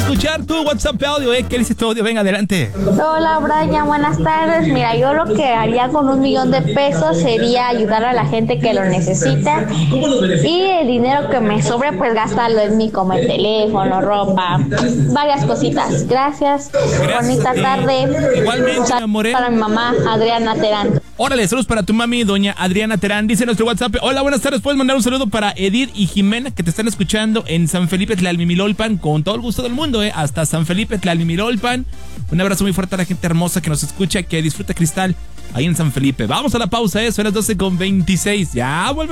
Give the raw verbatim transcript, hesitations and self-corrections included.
escuchar tu WhatsApp de audio, ¿eh? ¿Qué dice tu audio? Venga, adelante. Hola, Brian, buenas tardes. Mira, yo lo que haría con un millón de pesos sería ayudar a la gente que lo necesita y el dinero que me sobre, pues gastarlo en mí, como el teléfono, ropa, varias cositas. Gracias. Gracias. Bonita tarde. Igualmente, mi amor. Para mi mamá, Adriana Terán. Órale, saludos para tu mami, doña Adriana Terán. Dice nuestro WhatsApp: hola, buenas tardes. Puedes mandar un saludo para Edith y Jimena, que te están escuchando en San Felipe Tlalmimilolpan, con todo el gusto del mundo, eh. Hasta San Felipe Tlalmimilolpan. Un abrazo muy fuerte a la gente hermosa que nos escucha, que disfruta Cristal ahí en San Felipe. Vamos a la pausa, eh. Son las doce con veintiséis. Ya volvemos.